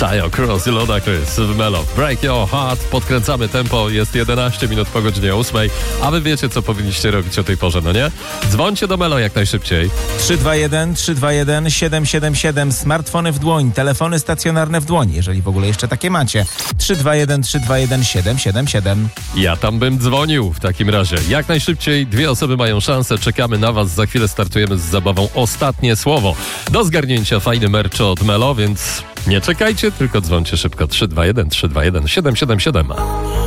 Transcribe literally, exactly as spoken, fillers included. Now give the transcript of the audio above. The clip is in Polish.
Sayo Cross i Ludacris w Melo. Break Your Heart. Podkręcamy tempo. Jest jedenaście minut po godzinie ósmej. A wy wiecie, co powinniście robić o tej porze, no nie? Dzwońcie do Melo jak najszybciej. trzy dwa jeden, trzy dwa jeden, siedem siedem siedem. Smartfony w dłoń, telefony stacjonarne w dłoń, jeżeli w ogóle jeszcze takie macie. trzy dwa jeden, trzy dwa jeden, siedem siedem siedem. Ja tam bym dzwonił w takim razie. Jak najszybciej. Dwie osoby mają szansę. Czekamy na was. Za chwilę startujemy z zabawą Ostatnie Słowo. Do zgarnięcia fajny merch od Melo, więc nie czekajcie, tylko dzwońcie szybko. trzy dwa jeden, trzy dwa jeden, siedem siedem siedem.